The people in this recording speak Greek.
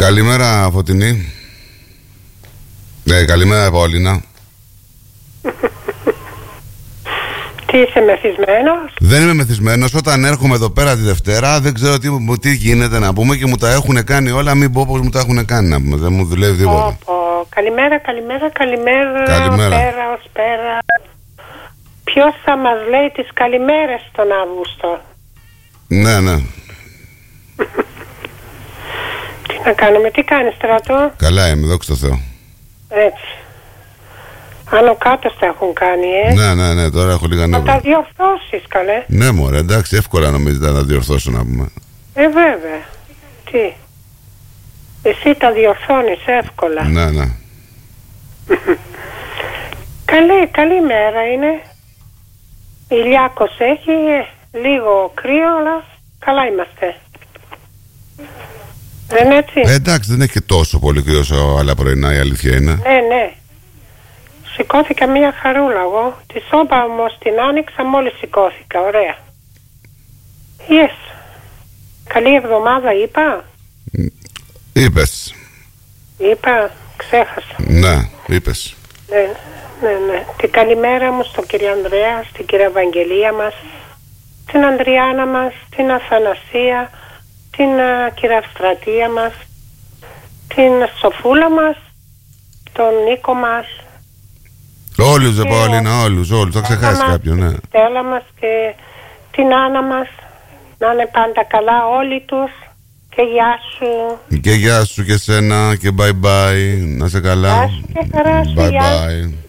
Καλημέρα, Φωτεινή. Καλημέρα, Παολίνα. Τι είσαι μεθυσμένος? Δεν είμαι μεθυσμένος. Όταν έρχομαι εδώ πέρα τη Δευτέρα, δεν ξέρω τι γίνεται να πούμε και μου τα έχουν κάνει όλα. Μην πω πως μου τα έχουν κάνει να πούμε. Δεν μου δουλεύει τίποτα. Καλημέρα. Πέρα ως πέρα. Ποιος θα μας λέει τις καλημέρες τον Αύγουστο? Ναι. Τι να κάνουμε, τι κάνεις, Στρατό? Καλά είμαι, δόξα τω Θεώ. Έτσι. Άνω κάτω τα έχουν κάνει, Ναι, τώρα έχω λίγα νεύρα. Να τα διορθώσεις, καλέ. Ναι, μωρέ, εντάξει, εύκολα νομίζετε να τα διορθώσω να πούμε. Βέβαια. Τι? Εσύ τα διορθώνεις εύκολα. Ναι. Καλή μέρα είναι. Ηλιάκος έχει, λίγο κρύο, αλλά καλά είμαστε. Δεν έτσι? Εντάξει, δεν έχει και τόσο πολύ κρύο όσο άλλα πρωινά, η αλήθεια είναι. Ναι. Σηκώθηκα μία χαρούλα εγώ. Τη σώπα όμως την άνοιξα μόλις σηκώθηκα. Ωραία. Yes. Καλή εβδομάδα είπα. Είπες. Είπα, ξέχασα. Ναι, είπες. Ναι. Την καλημέρα μου στον κύριο Ανδρέα, στην κυρία Ευαγγελία μας, την Ανδριάνα μας, την Αθανασία, την κυρία Αυστρατεία μας, την Σοφούλα μας, τον Νίκο μας. Όλους δεν πάω, Αλίνα, όλους. Θα ξεχάσει κάποιον, ναι. Στέλλα μας και την Άννα μας. Να είναι πάντα καλά όλοι τους. Και γεια σου. Και γεια σου και σένα και bye bye. Να είσαι καλά. Γεια σου και χαρά σου. Bye bye.